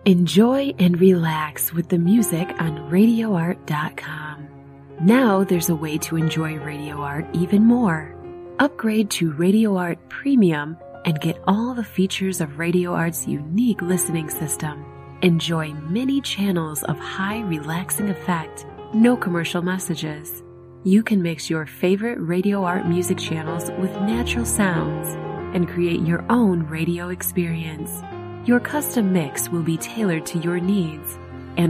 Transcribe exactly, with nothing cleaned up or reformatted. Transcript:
Enjoy and relax with the music on radio art dot com. Now there's a way to enjoy Radio Art even more. Upgrade to Radio Art Premium and get all the features of Radio Art's unique listening system. Enjoy many channels of high relaxing effect, no commercial messages. You can mix your favorite Radio Art music channels with natural sounds and create your own radio experience. Your custom mix will be tailored to your needs